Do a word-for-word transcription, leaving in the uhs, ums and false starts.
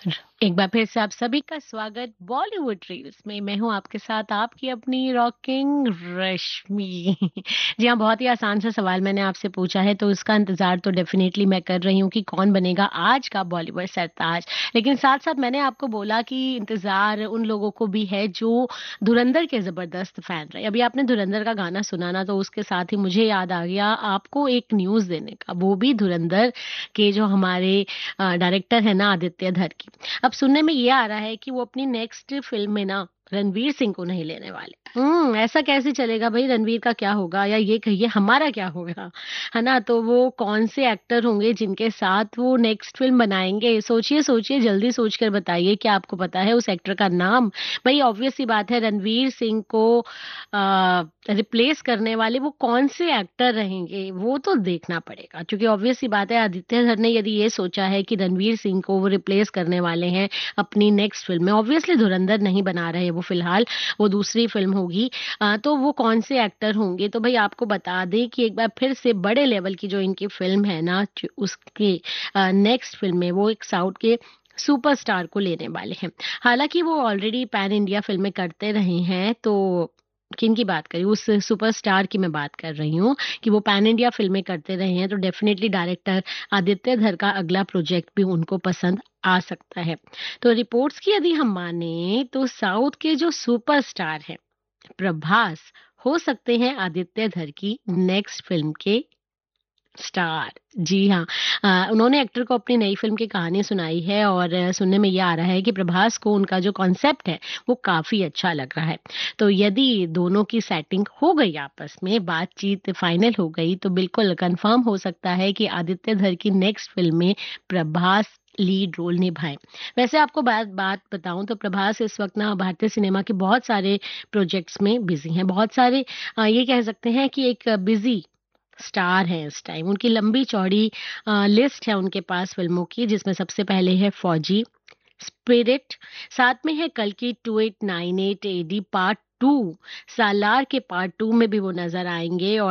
एक बार फिर से आप सभी का स्वागत बॉलीवुड रील्स में। मैं हूं आपके साथ आपकी अपनी रॉकिंग रश्मि। जी हाँ, बहुत ही आसान सा सवाल मैंने आपसे पूछा है, तो उसका इंतजार तो डेफिनेटली मैं कर रही हूँ कि कौन बनेगा आज का बॉलीवुड सरताज। लेकिन साथ साथ मैंने आपको बोला कि इंतजार उन लोगों को भी है जो धुरंधर के जबरदस्त फैन रहे। अभी आपने धुरंधर का गाना सुना ना, तो उसके साथ ही मुझे याद आ गया आपको एक न्यूज देने का, वो भी धुरंधर के जो हमारे डायरेक्टर है ना, आदित्य धर की। अब सुनने में ये आ रहा है कि वो अपनी नेक्स्ट फिल्म में ना रणवीर सिंह को नहीं लेने वाले। हम्म ऐसा कैसे चलेगा भाई? रणवीर का क्या होगा, या ये कहिए हमारा क्या होगा, है ना? तो वो कौन से एक्टर होंगे जिनके साथ वो नेक्स्ट फिल्म बनाएंगे? सोचिए सोचिए, जल्दी सोच कर बताइए, क्या आपको पता है उस एक्टर का नाम? भाई ऑब्वियस सी बात है, रणवीर सिंह को रिप्लेस करने वाले वो कौन से एक्टर रहेंगे वो तो देखना पड़ेगा, क्योंकि ऑब्वियस सी बात है आदित्य धर ने यदि ये सोचा है कि रणवीर सिंह को वो रिप्लेस करने वाले हैं अपनी नेक्स्ट फिल्म में, ऑब्वियसली धुरंधर नहीं बना रहे वो फिलहाल, वो दूसरी फिल्म होगी। अ, तो वो कौन से एक्टर होंगे? तो भाई आपको बता दें कि एक बार फिर से बड़े लेवल की जो इनकी फिल्म है ना, जो उसके नेक्स्ट फिल्म में वो एक साउथ के सुपरस्टार को लेने वाले हैं। हालांकि वो ऑलरेडी पैन इंडिया फिल्में करते रहे हैं, तो किन की बात करी, उस सुपरस्टार की मैं बात कर रही हूँ कि वो पैन इंडिया फिल्में करते रहे हैं, तो डेफिनेटली डायरेक्टर आदित्य धर का अगला प्रोजेक्ट भी उनको पसंद आ सकता है। तो रिपोर्ट्स की यदि हम माने तो साउथ के जो सुपरस्टार हैं प्रभास हो सकते हैं आदित्य धर की नेक्स्ट फिल्म के स्टार। जी हाँ, अ, उन्होंने एक्टर को अपनी नई फ़िल्म की कहानी सुनाई है, और अ, सुनने में ये आ रहा है कि प्रभास को उनका जो कॉन्सेप्ट है, वो काफ़ी अच्छा लग रहा है। तो यदि दोनों की सेटिंग हो गई आपस में, बातचीत फाइनल हो गई, तो बिल्कुल कन्फर्म हो सकता है कि आदित्य धर की नेक्स्ट फ़िल्म में प्रभास लीड रोल निभाएँ। वैसे आपको बात बात बताऊँ तो प्रभास इस वक़्त ना भारतीय सिनेमा के बहुत सारे प्रोजेक्ट्स में बिज़ी हैं। बहुत सारे अ, ये कह सकते हैं कि एक बिज़ी स्टार हैं इस टाइम। उनकी लंबी-चौड़ी अ, लिस्ट है उनके पास फ़िल्मों की, जिसमें सबसे पहले है फौजी, स्पिरिट, साथ में है कल की अट्ठाईस सौ अट्ठानवे एडी पार्ट टू, सालार के पार्ट टू में भी वो नज़र आएँगे, और